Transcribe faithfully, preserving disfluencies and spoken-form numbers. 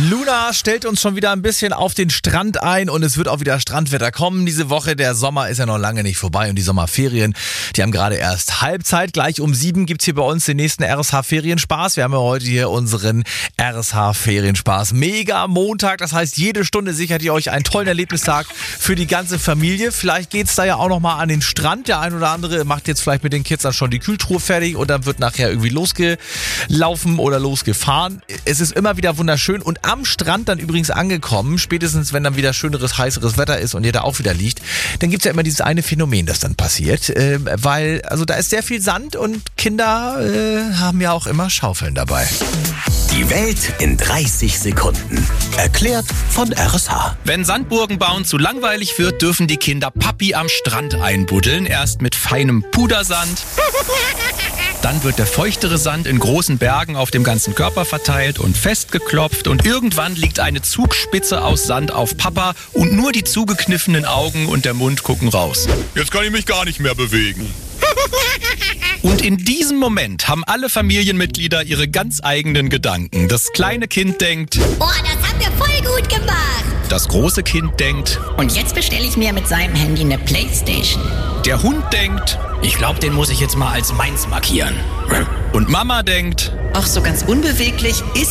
Luna stellt uns schon wieder ein bisschen auf den Strand ein und es wird auch wieder Strandwetter kommen diese Woche. Der Sommer ist ja noch lange nicht vorbei und die Sommerferien, die haben gerade erst Halbzeit. Gleich um sieben gibt's hier bei uns den nächsten R S H-Ferienspaß. Wir haben ja heute hier unseren R S H-Ferienspaß. Mega Montag, das heißt, jede Stunde sichert ihr euch einen tollen Erlebnistag für die ganze Familie. Vielleicht geht's da ja auch nochmal an den Strand. Der ein oder andere macht jetzt vielleicht mit den Kids dann schon die Kühltruhe fertig und dann wird nachher irgendwie losgelaufen oder losgefahren. Es ist immer wieder wunderschön und am Strand dann übrigens angekommen, spätestens wenn dann wieder schöneres, heißeres Wetter ist und ihr da auch wieder liegt, dann gibt's ja immer dieses eine Phänomen, das dann passiert, äh, weil also da ist sehr viel Sand und Kinder äh, haben ja auch immer Schaufeln dabei. Die Welt in dreißig Sekunden. Erklärt von R S H. Wenn Sandburgen bauen zu langweilig wird, dürfen die Kinder Papi am Strand einbuddeln. Erst mit feinem Pudersand. Dann wird der feuchtere Sand in großen Bergen auf dem ganzen Körper verteilt und festgeklopft. Und irgendwann liegt eine Zugspitze aus Sand auf Papa und nur die zugekniffenen Augen und der Mund gucken raus. Jetzt kann ich mich gar nicht mehr bewegen. Und in diesem Moment haben alle Familienmitglieder ihre ganz eigenen Gedanken. Das kleine Kind denkt, oh, das haben wir voll gut gemacht. Das große Kind denkt, und jetzt bestelle ich mir mit seinem Handy eine Playstation. Der Hund denkt, ich glaube, den muss ich jetzt mal als meins markieren. Und Mama denkt, ach, so ganz unbeweglich ist